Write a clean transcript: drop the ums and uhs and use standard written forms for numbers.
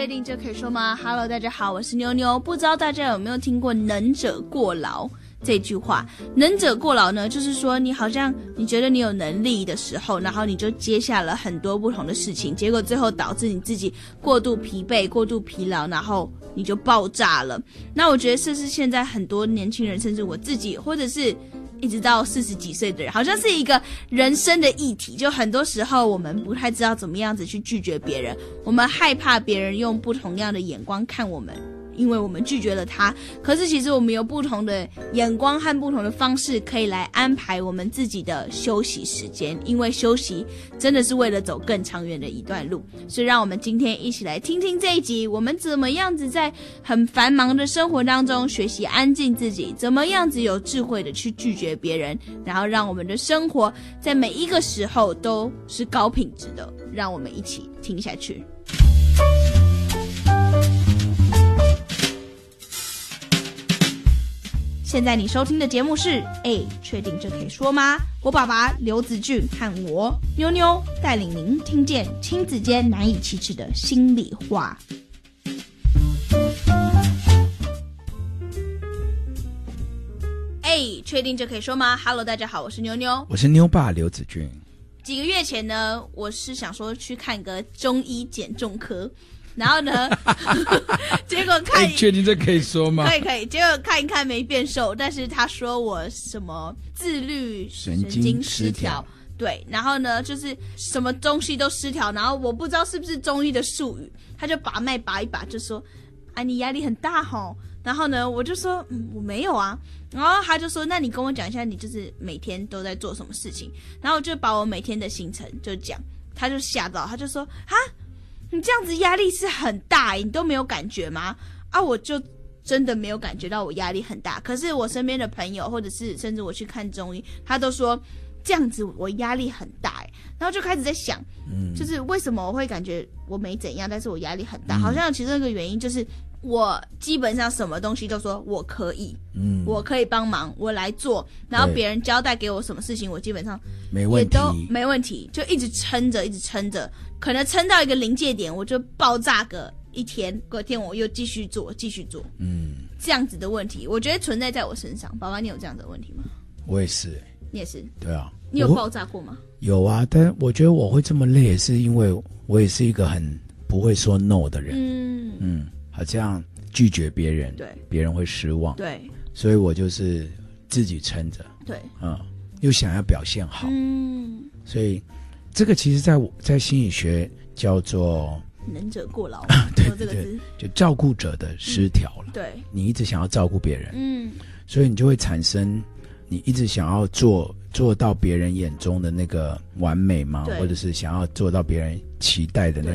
确定这可以说吗 ？Hello， 大家好，我是妞妞。不知道大家有没有听过"能者过劳"这句话？能者过劳呢，就是说你好像你觉得你有能力的时候，然后你就接下了很多不同的事情，结果最后导致你自己过度疲惫、过度疲劳，然后你就爆炸了。那我觉得这是现在很多年轻人，甚至我自己，或者是一直到40几岁的人，好像是一个人生的议题。就很多时候我们不太知道怎么样子去拒绝别人，我们害怕别人用不同样的眼光看我们，因为我们拒绝了他。可是其实我们有不同的眼光和不同的方式可以来安排我们自己的休息时间，因为休息真的是为了走更长远的一段路。所以让我们今天一起来听听这一集，我们怎么样子在很繁忙的生活当中学习安静自己，怎么样子有智慧的去拒绝别人，然后让我们的生活在每一个时候都是高品质的。让我们一起听下去。现在你收听的节目是确定这可以说吗？我爸爸刘子俊和我妞妞带领您听见亲子间难以启齿的心里话。确定这可以说吗 ？Hello， 大家好，我是妞妞， 我是妞爸刘子俊。 几个月前呢，我是想说去看个中医减重科。然后呢结果看确定这可以说吗？ 可以，结果看一看没变瘦，但是他说我什么自律神经失调，对，然后呢就是什么东西都失调，然后我不知道是不是中医的术语，他就把脉拔一把就说你压力很大齁。然后呢我就说我没有啊，然后他就说那你跟我讲一下你就是每天都在做什么事情，然后我就把我每天的行程就讲，他就吓到，他就说你这样子压力是很大你都没有感觉吗？我就真的没有感觉到我压力很大，可是我身边的朋友或者是甚至我去看中医，他都说这样子我压力很大然后就开始在想就是为什么我会感觉我没怎样，但是我压力很大好像其中一个原因就是我基本上什么东西都说我可以我可以帮忙我来做，然后别人交代给我什么事情我基本上也都没问题，就一直撑着一直撑着，可能撑到一个临界点我就爆炸个一天，隔天我又继续做这样子的问题我觉得存在在我身上。爸爸你有这样的问题吗？ 我也是你也是？ 对啊。 你有爆炸过吗？ 有啊，但我觉得我会这么累是因为我也是一个很不会说 no 的人好像拒绝别人，对，别人会失望，对，所以我就是自己撑着，对，又想要表现好，所以这个其实在心理学叫做能者过劳， 对对对，就照顾者的失调了，对，你一直想要照顾别人，所以你就会产生你一直想要做到别人眼中的那个完美吗？或者是想要做到别人期待的那个